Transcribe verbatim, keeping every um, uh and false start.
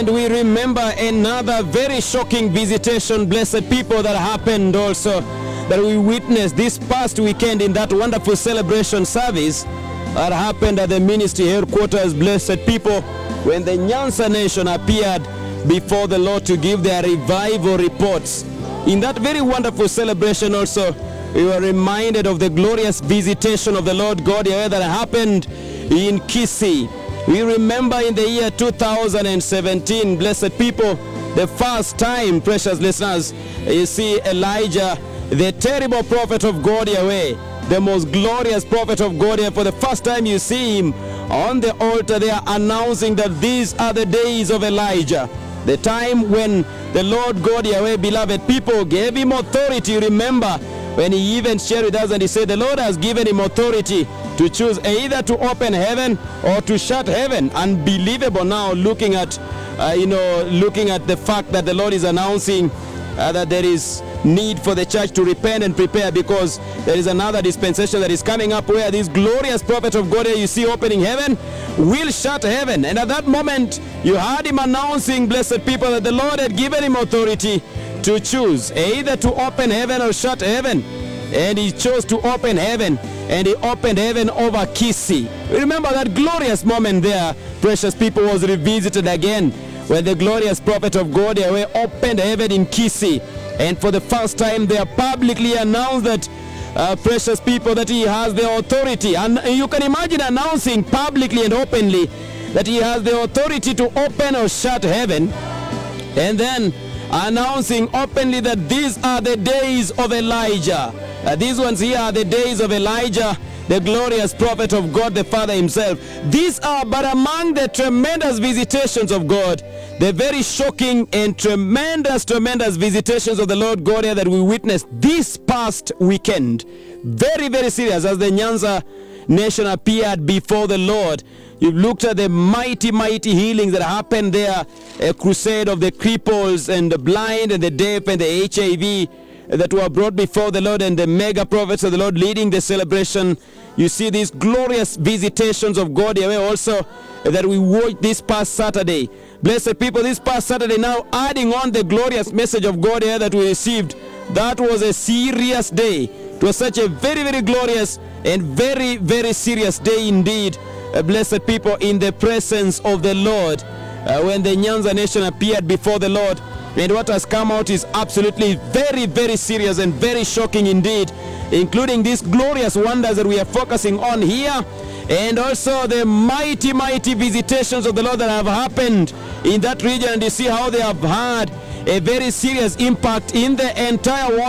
And we remember another very shocking visitation, blessed people, that happened also, that we witnessed this past weekend in that wonderful celebration service that happened at the ministry headquarters, blessed people, when the Nyanza nation appeared before the Lord to give their revival reports. In that very wonderful celebration also, we were reminded of the glorious visitation of the Lord God Yahweh that happened in Kisii. We remember in the year two thousand seventeen, blessed people, the first time, precious listeners, you see Elijah, the terrible prophet of God Yahweh, the most glorious prophet of God Yahweh, for the first time you see him on the altar there announcing that these are the days of Elijah. The time when the Lord God Yahweh, beloved people, gave him authority. Remember when he even shared with us and he said the Lord has given him authority to choose either to open heaven or to shut heaven. Unbelievable now, looking at uh, you know looking at the fact that the Lord is announcing uh, that there is need for the church to repent and prepare, because there is another dispensation that is coming up where this glorious prophet of God you see opening heaven will shut heaven. And at that moment you heard him announcing, blessed people, that the Lord had given him authority to choose either to open heaven or shut heaven. And he chose to open heaven, and he opened heaven over Kisii. Remember that glorious moment there, precious people, was revisited again when the glorious prophet of God Yahweh opened heaven in Kisii, and for the first time they publicly announced that, uh, precious people, that he has the authority. And you can imagine announcing publicly and openly that he has the authority to open or shut heaven, and then announcing openly that these are the days of Elijah. Uh, these ones here are the days of Elijah, the glorious prophet of God the Father himself. These are but among the tremendous visitations of God, the very shocking and tremendous, tremendous visitations of the Lord God here that we witnessed this past weekend. Very, very serious, as the Nyanza nation appeared before the Lord. You've looked at the mighty, mighty healings that happened there, a crusade of the cripples and the blind and the deaf and the H I V that were brought before the Lord, and the mega prophets of the Lord leading the celebration. You see these glorious visitations of God Yahweh also that we watched this past Saturday. Blessed people, this past Saturday, now adding on the glorious message of God here that we received. That was a serious day. It was such a very, very glorious and very, very serious day indeed, uh, blessed people, in the presence of the Lord, uh, when the Nyanza nation appeared before the Lord. And what has come out is absolutely very, very serious and very shocking indeed, including these glorious wonders that we are focusing on here, and also the mighty, mighty visitations of the Lord that have happened in that region. And you see how they have had a very serious impact in the entire world.